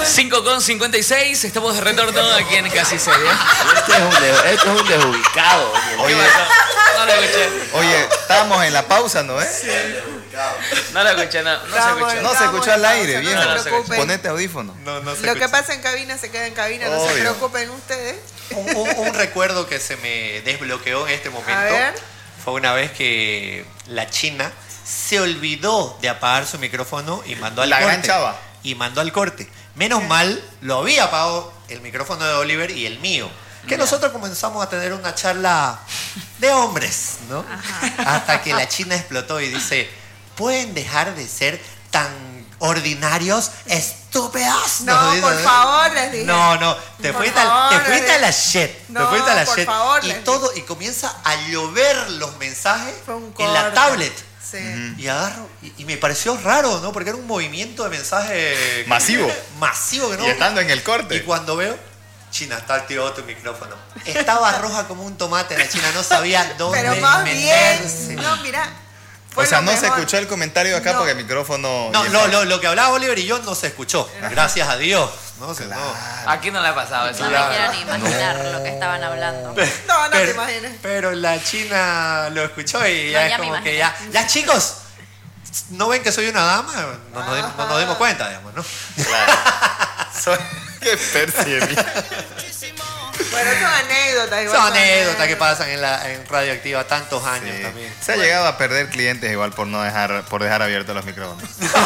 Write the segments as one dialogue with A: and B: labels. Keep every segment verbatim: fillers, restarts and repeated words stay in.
A: cinco con cincuenta y seis, estamos de retorno aquí en Casi Serio.
B: Este es un, de, este es un desubicado.
A: Oye, no lo escuché.
C: Oye, estamos en la pausa, ¿no? ¿Eh?
A: Sí. No lo escuché, no, no se escuchó.
C: No se escuchó al aire, bien.
D: No se preocupen.
C: Ponete audífono.
D: No, no se
E: Lo que
D: escucha.
E: pasa en cabina se queda en cabina, no
C: Obvio.
E: se preocupen ustedes.
D: Un, un- un recuerdo que se me desbloqueó en este momento
E: A ver.
D: fue una vez que la China se olvidó de apagar su micrófono y mandó al
C: La
D: corte.
C: gran chava.
D: Y mandó al corte. Menos mal, lo había apagado el micrófono de Oliver y el mío. Que nosotros comenzamos a tener una charla de hombres, ¿no? Hasta que la China explotó y dice, ¿pueden dejar de ser tan ordinarios, estúpidos?
E: No,
D: Nos dice,
E: por favor, les dije.
D: No, no, te
E: Por
D: fuiste, al-
E: favor,
D: te fuiste
E: les-
D: a la shit.
E: No,
D: te fuiste a la
E: por
D: shit.
E: favor,
D: y
E: les
D: todo, y comienza a llover los mensajes
E: Fue un
D: en la
E: corte.
D: tablet.
E: Sí.
D: Y agarro, y, y me pareció raro, ¿no? Porque era un movimiento de mensaje
C: Masivo.
D: Masivo que no.
C: Y estando en el
D: Y
C: corte.
D: cuando veo, China, está activado tu micrófono. Estaba roja como un tomate, la China no sabía dónde
E: Pero más
D: meterse.
E: bien, no, mira.
C: O
E: fue
C: sea,
E: lo
C: no se
E: mejor.
C: escuchó el comentario acá
E: No.
C: porque el micrófono...
D: No,
C: y el-
D: lo, lo, lo que hablaba Oliver y yo no se escuchó. Gracias a Dios. No, se- no.
A: Aquí no le ha pasado eso.
F: No me quiero ni imaginar lo que estaban hablando.
E: No, no te
D: Pero-
E: imagines.
D: Pero la China lo escuchó y ya
F: No,
D: es
F: ya me
D: como que
F: imagino.
D: ya, ya chicos, ¿no ven que soy una dama? No, nos dimos- no nos dimos cuenta, digamos, ¿no?
C: Claro. Soy... Qué percibí.
E: Bueno, son anécdotas. igual
D: Son anécdotas que pasan en, la, en Radioactiva tantos años
C: Sí.
D: también.
C: Se ha llegado a perder clientes igual por no dejar, por dejar abiertos los micrófonos.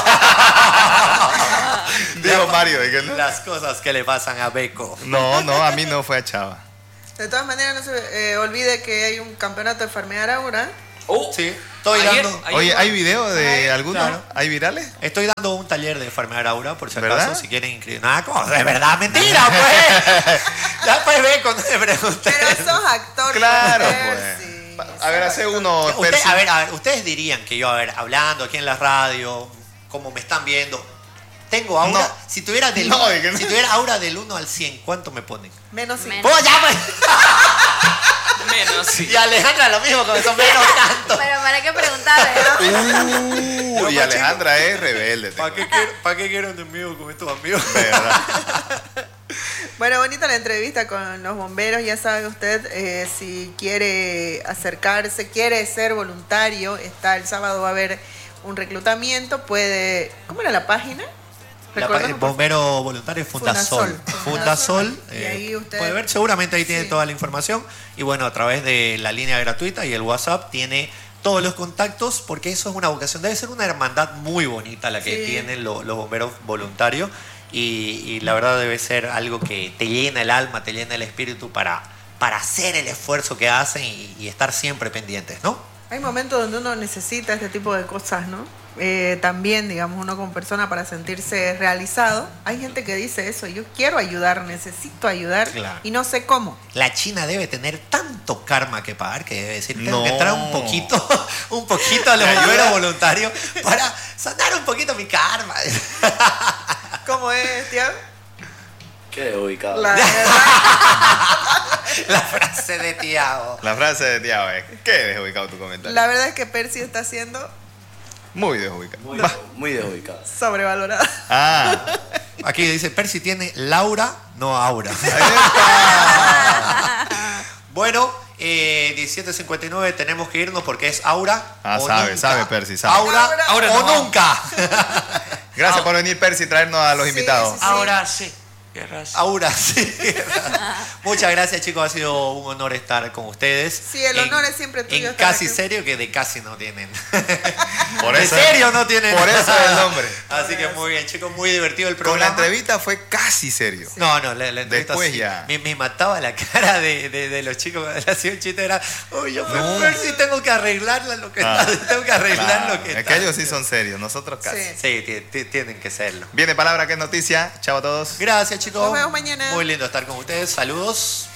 C: Dijo Mario, ¿de qué no?
D: Las cosas que le pasan a Beco.
C: No, no, a mí no fue a Chava.
E: De todas maneras, no se eh, olvide que hay un campeonato de farmear ahora.
A: Uh,
D: Sí, estoy
A: ayer-
D: dando,
A: ayer-
C: Oye, ¿hay video de
E: Ay,
C: alguno?
D: claro.
C: ¿Hay virales?
D: estoy dando un taller de farmear aura, por si acaso,
C: ¿Verdad?
D: si quieren inscribir. Nada, ¿cómo? De verdad, mentira, pues. Ya pues Beco, no me pregunté.
E: Pero sos actor.
C: Claro,
E: Percy.
C: pues. A ver, hace uno...
D: Usted-
C: Percy.
D: a ver, a ver, ustedes dirían que yo, a ver, hablando aquí en la radio, como me están viendo, tengo aura.
C: No.
D: Si tuviera del
C: No,
D: uno-
C: de que no.
D: si tuviera aura del uno al cien, ¿cuánto me ponen?
E: Menos cinco.
F: Menos.
D: ¡Pues ya, pues!
A: Menos, sí.
D: Y Alejandra lo mismo, como son menos tanto.
F: Pero ¿para qué preguntarle, no?
C: Uh, y Alejandra es rebelde. te
D: ¿Para qué, quiero, ¿Para qué quiero enemigo con estos amigos?
C: cuento, de verdad.
E: Bueno, bonita la entrevista con los bomberos. Ya sabe usted, eh, si quiere acercarse, quiere ser voluntario, está el sábado va a haber un reclutamiento, puede... ¿Cómo era la página?
D: La
E: Recuérdame,
D: pa-
E: por
D: bombero voluntario Fundasol.
E: Fundasol.
D: Fundasol.
E: Y
D: eh,
E: ahí usted-
D: puede ver, seguramente ahí tiene
E: Sí.
D: toda la información. Y bueno, a través de la línea gratuita y el WhatsApp tiene todos los contactos, porque eso es una vocación. Debe ser una hermandad muy bonita la que
E: Sí.
D: tienen lo- los bomberos voluntarios. Y, y la verdad debe ser algo que te llena el alma, te llena el espíritu para, para hacer el esfuerzo que hacen y, y estar siempre pendientes, ¿no?
E: Hay momentos donde uno necesita este tipo de cosas, ¿no? Eh, también, digamos, uno como persona para sentirse realizado. Hay gente que dice eso, yo quiero ayudar, necesito ayudar
D: Claro.
E: y no sé cómo.
D: La China debe tener tanto karma que pagar que debe decir, tengo
C: No.
D: que entrar un poquito, un poquito a los bomberos voluntarios para sanar un poquito mi karma.
E: ¿Cómo es, Tiago?
B: Qué desubicado.
E: La verdad.
D: La frase de Tiago.
C: La frase de Tiago es, qué desubicado tu comentario.
E: La verdad es que Percy está siendo
C: Muy desubicado.
B: Muy,
C: Va.
B: muy desubicado.
E: sobrevalorado.
C: Ah.
D: Aquí dice, Percy tiene Laura, no Aura.
C: Epa.
D: Bueno, eh, diecisiete cincuenta y nueve tenemos que irnos porque es Aura
C: Ah,
D: o
C: sabe,
D: nunca.
C: sabe, Percy, sabe.
D: Aura,
E: Aura
A: Aura
D: o
A: no.
D: nunca.
C: Gracias por venir, Percy, y traernos a los
E: Sí,
C: invitados.
E: sí, sí.
A: Ahora sí. Guerras.
D: Aura, sí. Muchas gracias, chicos. Ha sido un honor estar con ustedes.
E: Sí, el honor es siempre tuyo
D: En
E: estar
D: casi
E: aquí.
D: serio, que de casi no tienen.
C: Por
D: de
C: eso-
D: serio no tienen.
C: por eso es el nombre.
D: Así que muy bien, chicos. Muy divertido el
C: Con
D: programa.
C: la entrevista fue casi serio.
D: No, no, la, la entrevista
C: Después
D: sí.
C: ya.
D: Me, me mataba la cara de, de, de los chicos cuando le hacía un chiste. Era, uy, yo
C: No.
D: ver si tengo que arreglarla lo que
C: Ah,
D: está. Tengo que arreglar
C: Claro,
D: lo que
C: es
D: está.
C: que ellos sí son serios, nosotros casi.
E: Sí.
D: Sí, ti- ti- tienen que serlo.
C: Viene palabra que es noticia. Chao a todos.
D: Gracias, chicos.
E: Nos vemos mañana.
D: Muy lindo estar con ustedes. Saludos.